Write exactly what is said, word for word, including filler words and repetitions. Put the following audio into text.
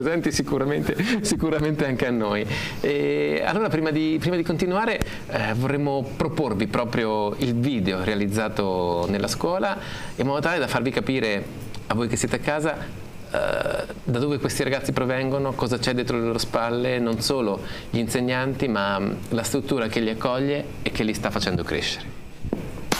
presenti sicuramente, sicuramente anche a noi. E allora prima di, prima di continuare eh, vorremmo proporvi proprio il video realizzato nella scuola in modo tale da farvi capire a voi che siete a casa eh, da dove questi ragazzi provengono, cosa c'è dietro le loro spalle, non solo gli insegnanti ma la struttura che li accoglie e che li sta facendo crescere.